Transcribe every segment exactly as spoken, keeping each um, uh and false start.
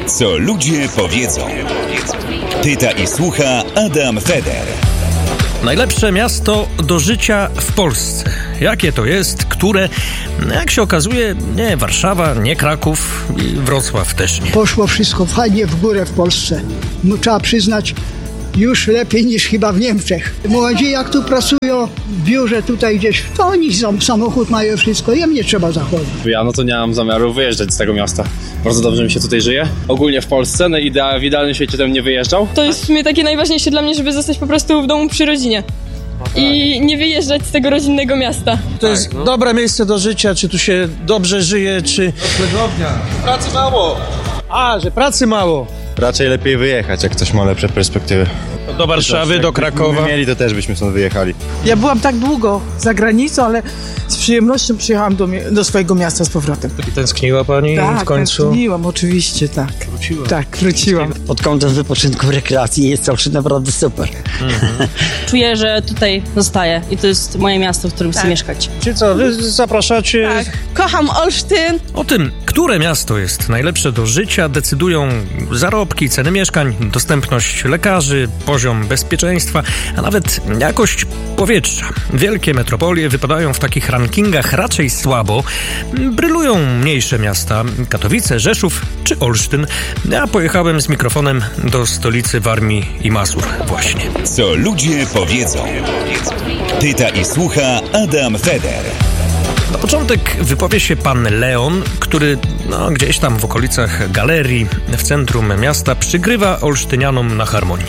Co ludzie powiedzą. Pyta i słucha Adam Feder. Najlepsze miasto do życia w Polsce. Jakie to jest? Które? Jak się okazuje, nie Warszawa, nie Kraków i Wrocław też nie. Poszło wszystko fajnie w górę w Polsce. No, trzeba przyznać, już lepiej niż chyba w Niemczech. Młodzi jak tu pracują w biurze tutaj gdzieś, to oni samochód mają, wszystko, im nie trzeba zachodzić. Ja no to nie mam zamiaru wyjeżdżać z tego miasta. Bardzo dobrze mi się tutaj żyje. Ogólnie w Polsce, no idea, w idealnym świecie bym nie wyjeżdżał. To jest w sumie takie najważniejsze dla mnie, żeby zostać po prostu w domu przy rodzinie. I nie wyjeżdżać z tego rodzinnego miasta. To jest no. dobre miejsce do życia, czy tu się dobrze żyje, czy... Pracy mało. A, że pracy mało. Raczej lepiej wyjechać, jak ktoś ma lepsze perspektywy. Do Warszawy, do Krakowa. Gdyby mieli, to też byśmy stąd wyjechali. Ja byłam tak długo za granicą, ale z przyjemnością przyjechałam do, do swojego miasta z powrotem. I tęskniła pani tak, w końcu? Tak, tęskniłam, oczywiście, tak. Wróciła. Tak, wróciłam. Pod kątem wypoczynku, rekreacji jest Olsztyn naprawdę super. Mhm. Czuję, że tutaj zostaję i to jest moje miasto, w którym tak. chcę mieszkać. Czy co, wy zapraszacie? Tak, kocham Olsztyn. O tym, które miasto jest najlepsze do życia, decydują zarobki, ceny mieszkań, dostępność lekarzy, poziom bezpieczeństwa, a nawet jakość powietrza. Wielkie metropolie wypadają w takich rankingach raczej słabo. Brylują mniejsze miasta, Katowice, Rzeszów czy Olsztyn. Ja pojechałem z mikrofonem do stolicy Warmii i Mazur właśnie. Co ludzie powiedzą. Pyta i słucha Adam Feder. Na początek wypowie się pan Leon, który no, gdzieś tam w okolicach galerii w centrum miasta przygrywa olsztynianom na harmonii.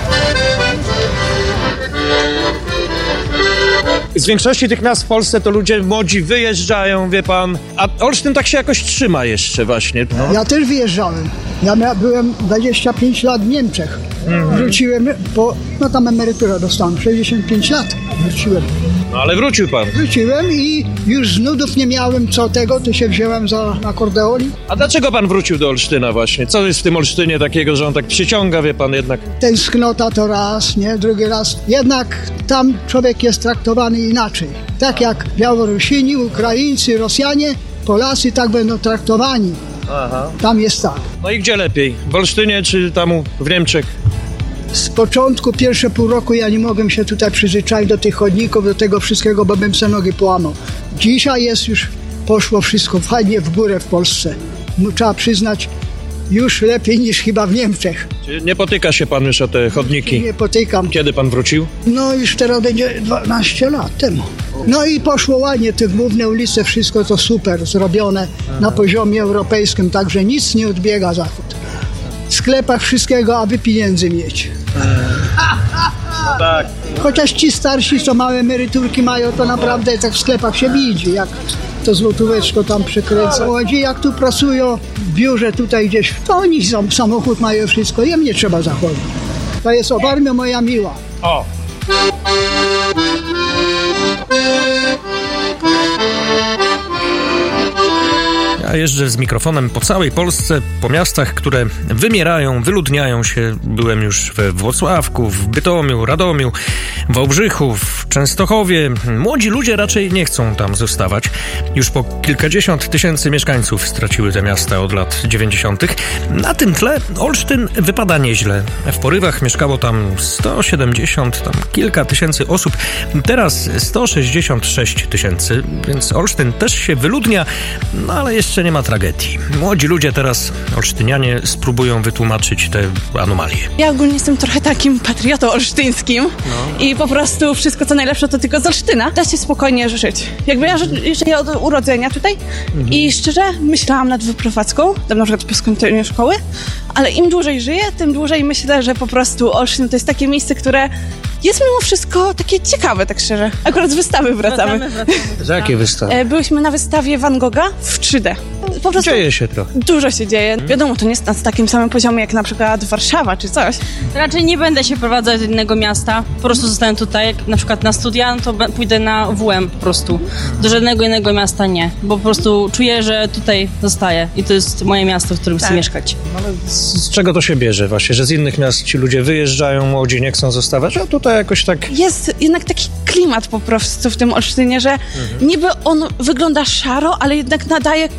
Z większości tych miast w Polsce to ludzie młodzi wyjeżdżają, wie pan, a Olsztyn tak się jakoś trzyma jeszcze właśnie. No. Ja też wyjeżdżałem. Ja mia- byłem dwadzieścia pięć lat w Niemczech. Mhm. Wróciłem, po, no tam emeryturę dostałem, sześćdziesiąt pięć lat wróciłem. No ale wrócił pan. Wróciłem i już z nudów nie miałem co tego, to się wziąłem za akordeon. A dlaczego pan wrócił do Olsztyna właśnie? Co jest w tym Olsztynie takiego, że on tak przyciąga, wie pan jednak? Tęsknota to raz, nie? Drugi raz. Jednak tam człowiek jest traktowany inaczej. Tak jak Białorusini, Ukraińcy, Rosjanie, Polacy tak będą traktowani. Aha. Tam jest tak. No i gdzie lepiej? W Olsztynie czy tam w Niemczech? Z początku, pierwsze pół roku ja nie mogłem się tutaj przyzwyczaić do tych chodników, do tego wszystkiego, bo bym se nogi połamał. Dzisiaj jest już, poszło wszystko fajnie w górę w Polsce. No, trzeba przyznać, już lepiej niż chyba w Niemczech. Czy nie potyka się pan już o te chodniki? Nie potykam. Kiedy pan wrócił? No już teraz będzie dwanaście lat temu. No i poszło ładnie, te główne ulice, wszystko to super zrobione na poziomie europejskim, także nic nie odbiega Zachód. W sklepach wszystkiego, aby pieniędzy mieć. No tak. Chociaż ci starsi, co małe emeryturki mają, to naprawdę tak w sklepach się widzi, jak to złotóweczko tam przekręca. Młodzi jak tu pracują w biurze tutaj gdzieś, to oni samochód mają, wszystko, im nie trzeba zachodzić. To jest o Warmia moja miła. O! Ja jeżdżę z mikrofonem po całej Polsce, po miastach, które wymierają, wyludniają się. Byłem już we Włocławku, w Bytomiu, Radomiu, Wałbrzychu, w Częstochowie. Młodzi ludzie raczej nie chcą tam zostawać. Już po kilkadziesiąt tysięcy mieszkańców straciły te miasta od lat dziewięćdziesiątych. Na tym tle Olsztyn wypada nieźle. W porywach mieszkało tam sto siedemdziesiąt, tam kilka tysięcy osób. Teraz sto sześćdziesiąt sześć tysięcy, więc Olsztyn też się wyludnia, no ale jeszcze nie ma tragedii. Młodzi ludzie teraz, olsztynianie, spróbują wytłumaczyć te anomalie. Ja ogólnie jestem trochę takim patriotą olsztyńskim no. I po prostu wszystko co najlepsze to tylko z Olsztyna. Da się spokojnie żyć. Jakby ja żyję od urodzenia tutaj mhm. I szczerze myślałam nad wyprowadzką, tam na przykład po skończeniu szkoły, ale im dłużej żyję, tym dłużej myślę, że po prostu Olsztyn to jest takie miejsce, które jest mimo wszystko takie ciekawe, tak szczerze. Akurat z wystawy wracamy. wracamy, wracamy. Z jakiej wystawy? Byłyśmy na wystawie Van Gogha w trzy D. Po prostu dzieje się trochę. Dużo się dzieje. Hmm. Wiadomo, to nie jest na takim samym poziomie jak na przykład Warszawa czy coś. Raczej nie będę się prowadzać do innego miasta. Po prostu zostałem tutaj. Jak na przykład na studia, no to pójdę na W M po prostu. Do żadnego innego miasta nie. Bo po prostu czuję, że tutaj zostaję. I to jest moje miasto, w którym tak. chcę mieszkać. Ale z, z czego to się bierze właśnie? Że z innych miast ci ludzie wyjeżdżają, młodzi nie chcą zostawać, a tutaj jakoś tak... Jest jednak taki klimat po prostu w tym Olsztynie, że mhm. niby on wygląda szaro, ale jednak nadaje koloru. Na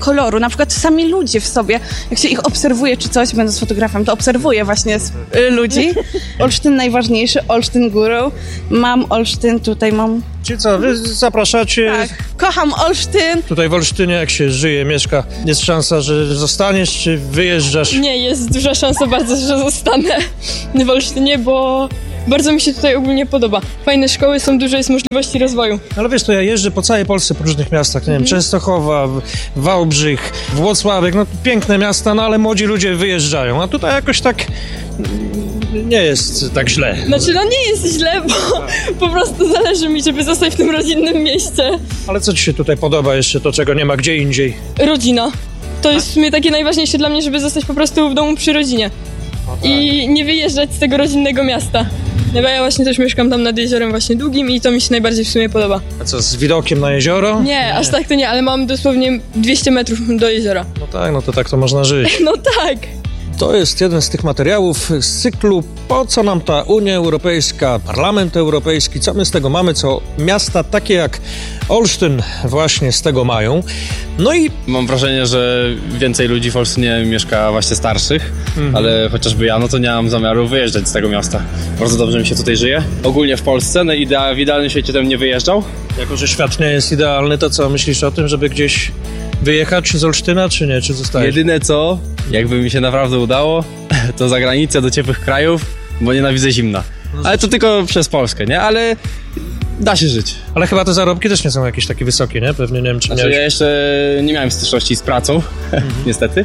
na przykład sami ludzie w sobie, jak się ich obserwuje czy coś, będąc fotografem, to obserwuję właśnie y, ludzi. Olsztyn najważniejszy, Olsztyn górą. Mam Olsztyn, tutaj mam... Czyli co, wy zapraszacie? Tak, kocham Olsztyn. Tutaj w Olsztynie jak się żyje, mieszka, jest szansa, że zostaniesz, czy wyjeżdżasz? Nie, jest duża szansa bardzo, że zostanę w Olsztynie, bo bardzo mi się tutaj ogólnie podoba. Fajne szkoły są, dużo jest możliwości rozwoju. Ale wiesz, to ja jeżdżę po całej Polsce, po różnych miastach, nie wiem, Mhm. Częstochowa, Wałbrzych, Włocławek, no piękne miasta, no ale młodzi ludzie wyjeżdżają, a tutaj jakoś tak nie jest tak źle. Znaczy, no nie jest źle, bo po prostu zależy mi, żeby zostać w tym rodzinnym mieście. Ale co ci się tutaj podoba jeszcze, to czego nie ma gdzie indziej? Rodzina. To jest w sumie takie najważniejsze dla mnie, żeby zostać po prostu w domu przy rodzinie. I nie wyjeżdżać z tego rodzinnego miasta. No bo ja właśnie też mieszkam tam nad jeziorem właśnie Długim i to mi się najbardziej w sumie podoba. A co, z widokiem na jezioro? Nie, aż tak to nie, ale mam dosłownie dwieście metrów do jeziora. No tak, no to tak to można żyć. No tak. To jest jeden z tych materiałów z cyklu Po co nam ta Unia Europejska, Parlament Europejski, co my z tego mamy, co miasta takie jak Olsztyn właśnie z tego mają. No i mam wrażenie, że więcej ludzi w Olsztynie mieszka właśnie starszych, Mhm. ale chociażby ja, no to nie mam zamiaru wyjeżdżać z tego miasta. Bardzo dobrze mi się tutaj żyje. Ogólnie w Polsce, no idea, w idealnym świecie bym nie wyjeżdżał. jako, że świat nie jest idealny, to co, myślisz o tym, żeby gdzieś wyjechać z Olsztyna, czy nie, czy zostajesz? Jedyne co, jakby mi się naprawdę udało, to za granicę do ciepłych krajów, bo nienawidzę zimna. Ale to tylko przez Polskę, nie? Ale da się żyć. Ale chyba te zarobki też nie są jakieś takie wysokie, nie? Pewnie, nie wiem, czy Znaczy, miałeś... ja jeszcze nie miałem styczności z pracą, niestety,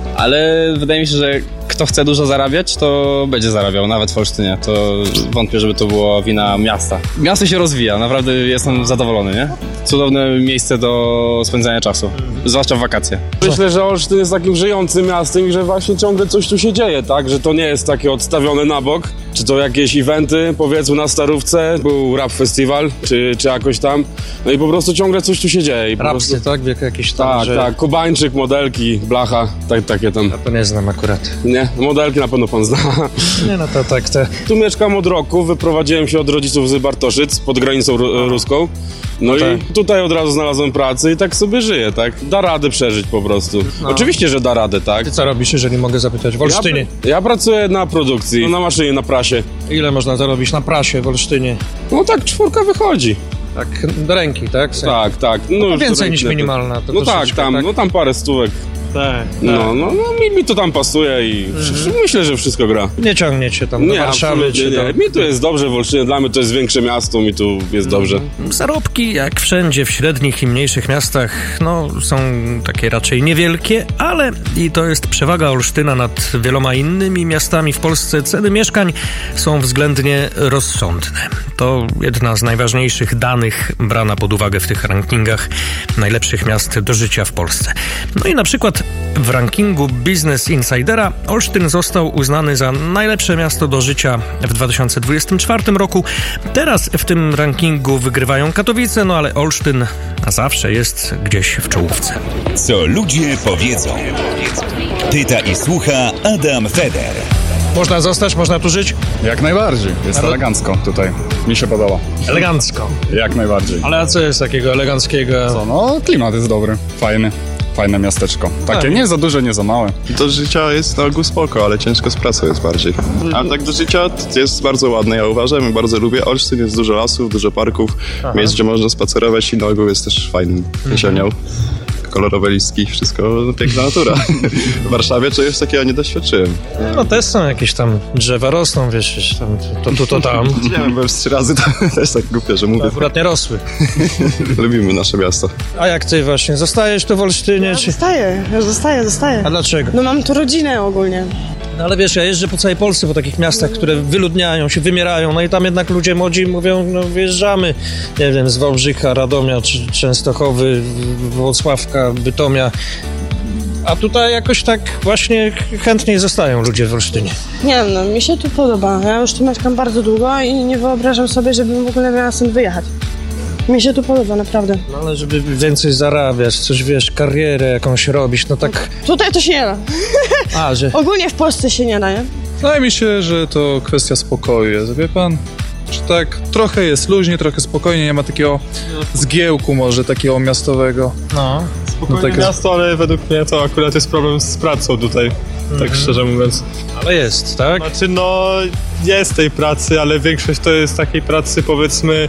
ale wydaje mi się, że kto chce dużo zarabiać, to będzie zarabiał, nawet w Olsztynie. To wątpię, żeby to była wina miasta. Miasto się rozwija, naprawdę jestem zadowolony, nie? Cudowne miejsce do spędzania czasu, zwłaszcza w wakacje. Myślę, że Olsztyn jest takim żyjącym miastem i że właśnie ciągle coś tu się dzieje, tak? Że to nie jest takie odstawione na bok, czy to jakieś eventy, powiedzmy na Starówce, był rap festiwal, czy, czy jakoś tam. No i po prostu ciągle coś tu się dzieje. I po Rapsy, prostu... tak? Wiek jakiś tam, Tak, że... tak, Kubańczyk, modelki, blacha, tak, takie tam. Ja to nie znam akurat. Nie, modelki na pewno pan zna. Nie, no to tak, te... Tu mieszkam od roku, wyprowadziłem się od rodziców z Bartoszyc, pod granicą ru- ruską. No, No i tak. tutaj od razu znalazłem pracę i tak sobie żyję, tak? Da radę przeżyć po prostu. No. Oczywiście, że da radę, tak? Ty co robisz, jeżeli mogę zapytać? W Olsztynie. Ja, ja pracuję na produkcji, na maszynie, na prasie. Ile można zarobić na prasie w Olsztynie? No tak, czwórka wychodzi. Tak, do ręki, tak? Tak, tak. No, No to już więcej do ręki niż lepiej. minimalna. To No tak, troszeczkę, tam, tak? no tam parę stówek. Tak, No, no, no mi, mi to tam pasuje i Mhm. myślę, że wszystko gra. Nie ciągniecie tam do Nie, Warszawy, absolutnie czy nie. do... Mi tu jest dobrze w Olsztynie, dla mnie to jest większe miasto, mi tu jest dobrze. Zarobki, jak wszędzie w średnich i mniejszych miastach, no są takie raczej niewielkie, ale i to jest przewaga Olsztyna nad wieloma innymi miastami w Polsce. Ceny mieszkań są względnie rozsądne. To jedna z najważniejszych danych brana pod uwagę w tych rankingach najlepszych miast do życia w Polsce. No i na przykład w rankingu Business Insidera Olsztyn został uznany za najlepsze miasto do życia w dwa tysiące dwudziestym czwartym roku. Teraz w tym rankingu wygrywają Katowice, no ale Olsztyn zawsze jest gdzieś w czołówce. Co ludzie powiedzą. Pyta i słucha Adam Feder. Można zostać, można tu żyć? Jak najbardziej. Jest Ale- elegancko tutaj. Mi się podoba. Elegancko. Jak najbardziej. Ale a co jest takiego eleganckiego? Co, no klimat jest dobry. Fajny. Fajne miasteczko. Takie Tak. nie za duże, nie za małe. Do życia jest na ogół spoko, ale ciężko z pracą jest bardziej. Ale tak do życia jest bardzo ładne, ja uważam i bardzo lubię. Olsztyn jest dużo lasów, dużo parków, Aha. miejsc, gdzie można spacerować i na ogół jest też fajnym jesienią. Kolorowe listki, wszystko piękna natura. W Warszawie czegoś takiego nie doświadczyłem. No też są jakieś tam drzewa, rosną, wiesz, wiesz, tam, to tu, to tam. Nie wiem, bo już trzy razy to też tak głupio, że mówię. Akurat nie rosły. Lubimy nasze miasto. A jak ty właśnie, zostajesz tu w Olsztynie, Ja czy... zostaję, ja zostaję, zostaję. A dlaczego? No mam tu rodzinę ogólnie. No ale wiesz, ja jeżdżę po całej Polsce, po takich miastach, które wyludniają się, wymierają, no i tam jednak ludzie młodzi mówią, no wyjeżdżamy, nie wiem, z Wałbrzycha, Radomia, czy Częstochowy, Włocławka, Bytomia. A tutaj jakoś tak właśnie chętniej zostają ludzie w Olsztynie. Nie wiem, no mi się tu podoba. Ja już tu mieszkam bardzo długo i nie wyobrażam sobie, żebym w ogóle miała stąd wyjechać. Mi się tu podoba, naprawdę. No ale żeby więcej zarabiać, coś wiesz, karierę jakąś robić, no tak... Tutaj to się nie da. A, że... Ogólnie w Polsce się nie da, nie? Wydaje mi się, że to kwestia spokoju jest, wie pan? że tak trochę jest luźnie, trochę spokojnie, nie ma takiego zgiełku może takiego miastowego. No. Spokojne no, tak miasto, ale według mnie to akurat jest problem z pracą tutaj, tak Mhm. szczerze mówiąc. Ale jest, tak? Znaczy no, jest tej pracy, ale większość to jest takiej pracy powiedzmy,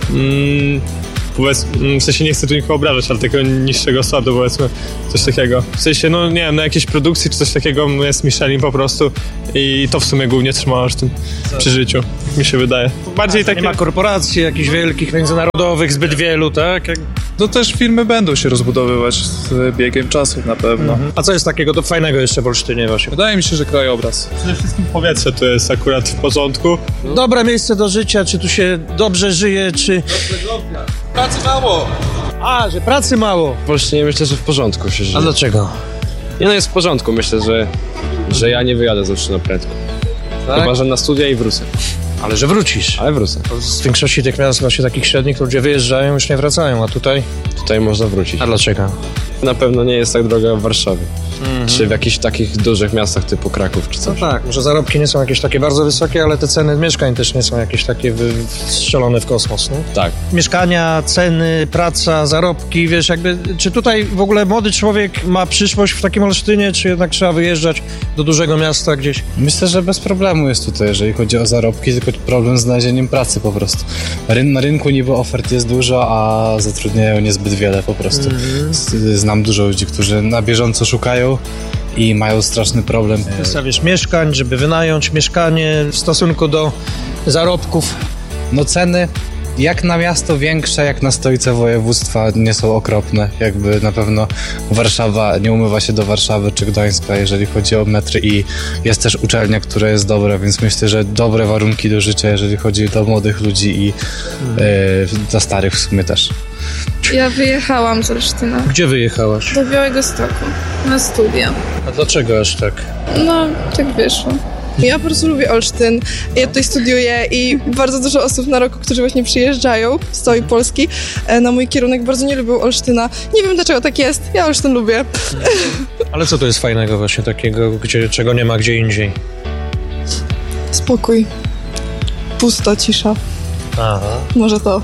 mm, powiedz, w sensie nie chcę tu nikogo obrażać, ale takiego niższego sortu powiedzmy, coś takiego. W sensie, no nie wiem, na jakiejś produkcji czy coś takiego jest Michelin po prostu i to w sumie głównie trzyma aż tym przy życiu, jak mi się wydaje. Bardziej takie... Nie ma korporacji jakichś wielkich, międzynarodowych, zbyt wielu, tak? Jak... No też firmy będą się rozbudowywać z biegiem czasu na pewno. Mhm. A co jest takiego to fajnego jeszcze w Olsztynie właśnie? Wydaje mi się, że krajobraz. Przede wszystkim powietrze tu jest akurat w porządku. Dobre miejsce do życia, czy tu się dobrze żyje, czy... Pracy mało! A, że pracy mało! W Olsztynie myślę, że w porządku się żyje. A dlaczego? Nie no, jest w porządku. Myślę, że, że ja nie wyjadę z Olsztyna prędko. Tak? Chyba, że na studia i wrócę. Ale że wrócisz. Ale wrócę. Z większości tych miast właśnie takich średnich ludzie wyjeżdżają, już nie wracają, a tutaj? Tutaj można wrócić. A dlaczego? Na pewno nie jest tak droga jak w Warszawie. Mhm. Czy w jakichś takich dużych miastach typu Kraków czy coś. No tak, może zarobki nie są jakieś takie bardzo wysokie, ale te ceny mieszkań też nie są jakieś takie wy- strzelone w kosmos, nie? Tak. Mieszkania, ceny, praca, zarobki, wiesz, jakby, czy tutaj w ogóle młody człowiek ma przyszłość w takim Olsztynie, czy jednak trzeba wyjeżdżać do dużego miasta gdzieś? Myślę, że bez problemu jest tutaj, jeżeli chodzi o zarobki, tylko problem z znalezieniem pracy po prostu. Ryn- na rynku niby ofert jest dużo, a zatrudniają niezbyt wiele po prostu. Mhm. Z- Znam dużo ludzi, którzy na bieżąco szukają i mają straszny problem. Kwestia, wiesz, mieszkań, żeby wynająć mieszkanie w stosunku do zarobków. No ceny jak na miasto większe, jak na stolicę województwa nie są okropne. Jakby na pewno Warszawa nie umywa się do Warszawy czy Gdańska, jeżeli chodzi o metry i jest też uczelnia, która jest dobra, więc myślę, że dobre warunki do życia, jeżeli chodzi do młodych ludzi i e, dla starych w sumie też. Ja wyjechałam z Olsztyna. Gdzie wyjechałaś? Do Białegostoku. Na studia. A dlaczego aż tak? No, tak wyszło. Ja po prostu lubię Olsztyn. Ja tutaj studiuję i bardzo dużo osób na roku, którzy właśnie przyjeżdżają z całej Polski na mój kierunek, bardzo nie lubią Olsztyna. Nie wiem, dlaczego tak jest. Ja Olsztyn lubię. Ale co to jest fajnego właśnie takiego, gdzie, czego nie ma gdzie indziej? Spokój. Pusto, cisza. Aha. Może to.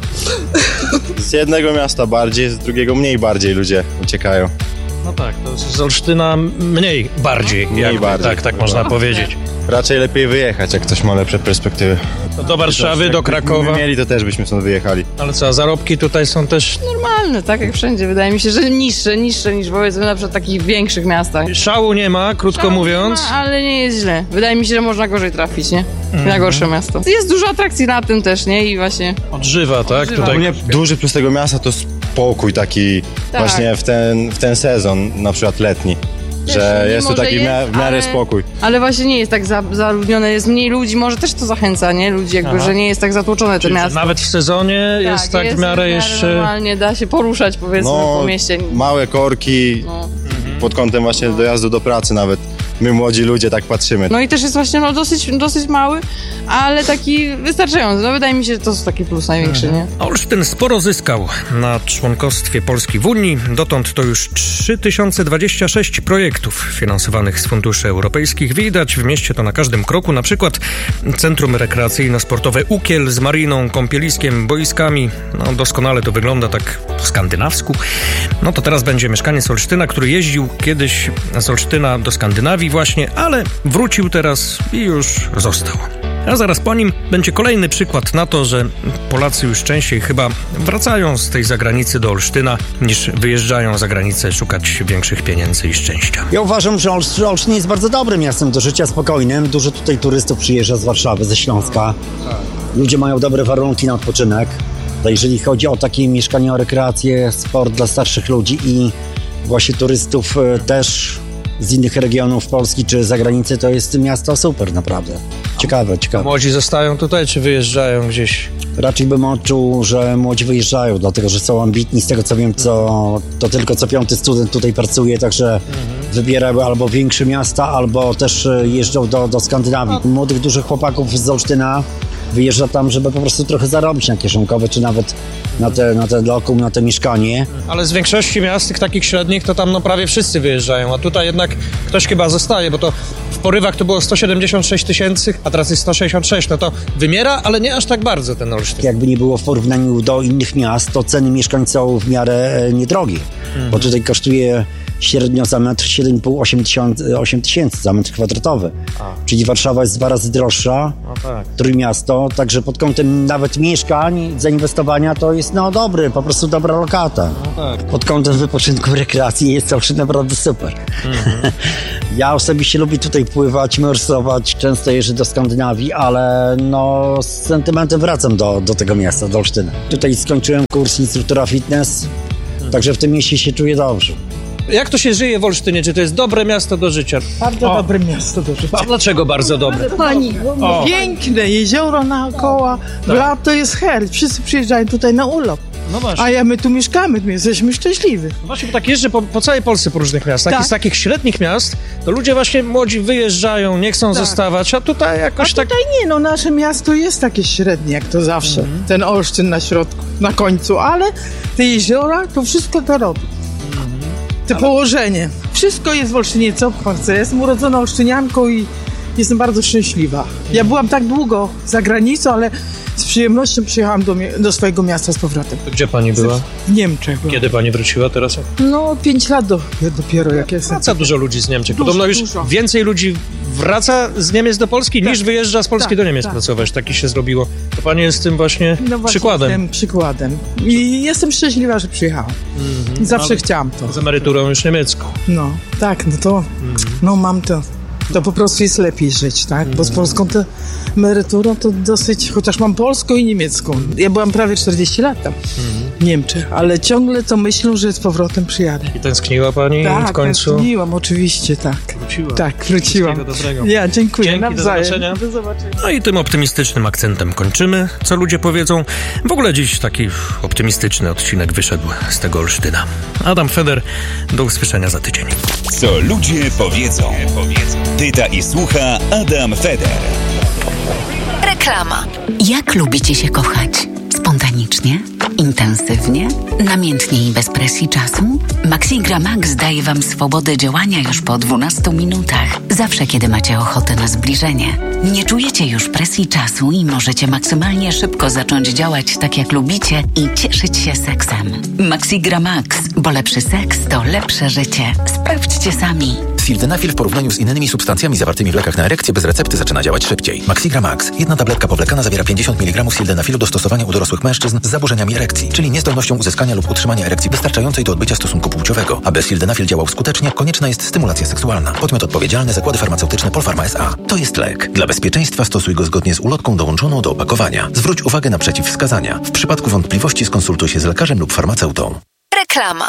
Z jednego miasta bardziej, z drugiego mniej bardziej ludzie uciekają. No tak, to z Olsztyna mniej bardziej. Mniej jakby, bardziej. Tak, tak można No. powiedzieć. Raczej lepiej wyjechać, jak ktoś ma lepsze perspektywy. To do Warszawy, Jak do Krakowa. Gdybyśmy mieli, to też byśmy stąd wyjechali. Ale co, zarobki tutaj są też... Normalne, tak jak wszędzie. Wydaje mi się, że niższe, niższe niż powiedzmy na przykład w takich większych miastach. Szału nie ma, krótko Szału mówiąc. Nie ma, ale nie jest źle. Wydaje mi się, że można gorzej trafić, nie? Na Mhm. gorsze miasto. Jest dużo atrakcji na tym też, nie? I właśnie... Odżywa, tak? Odżywa. Tutaj... Ogólnie duży plus tego miasta to spokój taki Tak. właśnie w ten, w ten sezon, na przykład letni. Że Wiesz, jest tu mimo, taki że w mia- jest, w miarę ale- spokój. Ale właśnie nie jest tak za, zaludnione, jest mniej ludzi, może też to zachęca, nie? Ludzi jakby, Aha. że nie jest tak zatłoczone to Czyli miasto. nawet w sezonie jest tak w miarę jeszcze... normalnie da się poruszać, powiedzmy, No, po mieście. małe korki No. pod kątem właśnie dojazdu do pracy nawet. My młodzi ludzie tak patrzymy. No i też jest właśnie no, dosyć, dosyć mały, ale taki wystarczający. No wydaje mi się, że to jest taki plus największy, nie? Olsztyn sporo zyskał na członkostwie Polski w Unii. Dotąd to już trzy tysiące dwadzieścia sześć projektów finansowanych z funduszy europejskich. Widać w mieście to na każdym kroku. Na przykład Centrum Rekreacyjno-Sportowe Ukiel z mariną, kąpieliskiem, boiskami. No doskonale to wygląda tak po skandynawsku. No to teraz będzie mieszkaniec Olsztyna, który jeździł kiedyś z Olsztyna do Skandynawii właśnie, ale wrócił teraz i już został. A zaraz po nim będzie kolejny przykład na to, że Polacy już częściej chyba wracają z tej zagranicy do Olsztyna, niż wyjeżdżają za granicę szukać większych pieniędzy i szczęścia. Ja uważam, że Olsz- Olsztyn jest bardzo dobrym miastem do życia spokojnym. Dużo tutaj turystów przyjeżdża z Warszawy, ze Śląska. Ludzie mają dobre warunki na odpoczynek. To jeżeli chodzi o takie mieszkanie, o rekreację, sport dla starszych ludzi i właśnie turystów e, też z innych regionów Polski czy z zagranicy, to jest miasto super naprawdę. Ciekawe, ciekawe. Młodzi zostają tutaj, czy wyjeżdżają gdzieś? Raczej bym odczuł, że młodzi wyjeżdżają, dlatego że są ambitni. Z tego co wiem, co, to tylko co piąty student tutaj pracuje, także wybierają albo większe miasta, albo też e, jeżdżą do, do Skandynawii. Młodych, dużych chłopaków z Olsztyna wyjeżdża tam, żeby po prostu trochę zarobić na kieszonkowe, czy nawet na te, na ten lokum, na te mieszkanie. Ale z większości miast, tych takich średnich, to tam no prawie wszyscy wyjeżdżają, a tutaj jednak ktoś chyba zostaje, bo to w porywach to było sto siedemdziesiąt sześć tysięcy, a teraz jest sto sześćdziesiąt sześć. No to wymiera, ale nie aż tak bardzo ten Olsztyn. Jakby nie było w porównaniu do innych miast, to ceny mieszkań są w miarę e, niedrogie. Mhm. Bo tutaj kosztuje średnio za metr siedem i pół do ośmiu tysięcy za metr kwadratowy. A. Czyli Warszawa jest dwa razy droższa, no tak. Trójmiasto, także pod kątem nawet mieszkań, zainwestowania to jest no dobry, po prostu dobra lokata. No tak. Pod kątem wypoczynku, rekreacji jest to naprawdę super. Mhm. Ja osobiście lubię tutaj pływać, morsować, często jeżdżę do Skandynawii, ale no z sentymentem wracam do, do tego miasta, do Olsztyna. Tutaj skończyłem kurs instruktora fitness, mhm. także w tym mieście się czuję dobrze. Jak to się żyje w Olsztynie? Czy to jest dobre miasto do życia? Bardzo o. dobre miasto do życia. A dlaczego bardzo dobre? Pani, o. piękne jezioro naokoło, tak. Lato jest her, wszyscy przyjeżdżają tutaj na urlop. No właśnie. A ja my tu mieszkamy, my jesteśmy szczęśliwi. No właśnie, bo tak jeżdżę po, po całej Polsce po różnych miastach tak. i z takich średnich miast to ludzie właśnie młodzi wyjeżdżają, nie chcą tak. zostawać, a tutaj jakoś a tak... A tutaj nie, no nasze miasto jest takie średnie, jak to zawsze. Mhm. Ten Olsztyn na środku, na końcu, ale te jeziora to wszystko to robi. To ale... położenie. Wszystko jest w Olsztynie, co w Polsce. Jestem urodzona olsztynianką i jestem bardzo szczęśliwa. Ja byłam tak długo za granicą, ale z przyjemnością przyjechałam do, do swojego miasta z powrotem. Gdzie pani była? W Niemczech byłam. Kiedy pani wróciła teraz? No, pięć lat do, dopiero jak jestem. Wraca dużo ludzi z Niemczech. Dużo, Podobno już dużo. więcej ludzi wraca z Niemiec do Polski tak. niż wyjeżdża z Polski tak, do Niemiec tak. pracować. Taki się zrobiło. To pani jest tym właśnie, no właśnie przykładem. Jestem przykładem. I jestem szczęśliwa, że przyjechałam. Mm-hmm. Zawsze Ale chciałam to. Z emeryturą już niemiecką. No, tak, no to mm-hmm. no mam to. To po prostu jest lepiej żyć, tak? Bo z polską to emeryturą to dosyć, chociaż mam polską i niemiecką. Ja byłam prawie czterdzieści lat tam w Niemczech, ale ciągle to myślę, że z powrotem przyjadę. I tęskniła pani tak, w końcu? Tak, tęskniłam, oczywiście, tak. Wróciła. Tak, wróciłam. Ja, dziękuję. Dzięki, do zobaczenia. do zobaczenia. No i tym optymistycznym akcentem kończymy, co ludzie powiedzą. W ogóle dziś taki optymistyczny odcinek wyszedł z tego Olsztyna. Adam Feder, do usłyszenia za tydzień. Co ludzie powiedzą. Pyta i słucha Adam Feder. Reklama. Jak lubicie się kochać? Spontanicznie? Intensywnie? Namiętnie i bez presji czasu? Maxigra Max daje Wam swobodę działania już po dwunastu minutach. Zawsze, kiedy macie ochotę na zbliżenie. Nie czujecie już presji czasu i możecie maksymalnie szybko zacząć działać tak, jak lubicie i cieszyć się seksem. Maxigra Max, bo lepszy seks to lepsze życie. Sprawdźcie sami. Sildenafil w porównaniu z innymi substancjami zawartymi w lekach na erekcję bez recepty zaczyna działać szybciej. Maxigra Max. Jedna tabletka powlekana zawiera pięćdziesiąt miligramów sildenafilu do stosowania u dorosłych mężczyzn z zaburzeniami erekcji, czyli niezdolnością uzyskania lub utrzymania erekcji wystarczającej do odbycia stosunku płciowego. Aby sildenafil działał skutecznie, konieczna jest stymulacja seksualna. Podmiot odpowiedzialny Zakłady Farmaceutyczne Polpharma S A. To jest lek. Dla bezpieczeństwa stosuj go zgodnie z ulotką dołączoną do opakowania. Zwróć uwagę na przeciwwskazania. W przypadku wątpliwości skonsultuj się z lekarzem lub farmaceutą. Reklama.